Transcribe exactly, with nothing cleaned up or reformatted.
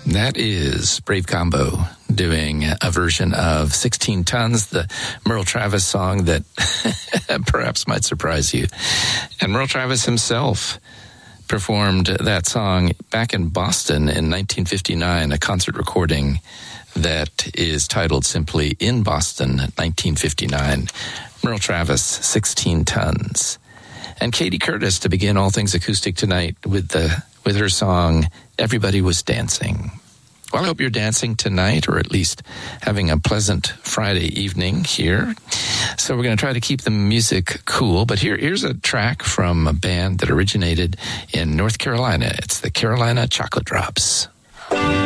That is Brave Combo doing a version of sixteen tons, the Merle Travis song that perhaps might surprise you. And Merle Travis himself performed that song back in Boston in nineteen fifty-nine, a concert recording that is titled simply In Boston, nineteen fifty-nine. Merle Travis, sixteen tons. And Katie Curtis to begin All Things Acoustic tonight with the with her song, Everybody Was Dancing. Well, I hope you're dancing tonight, or at least having a pleasant Friday evening here. So we're going to try to keep the music cool. But here, here's a track from a band that originated in North Carolina. It's the Carolina Chocolate Drops.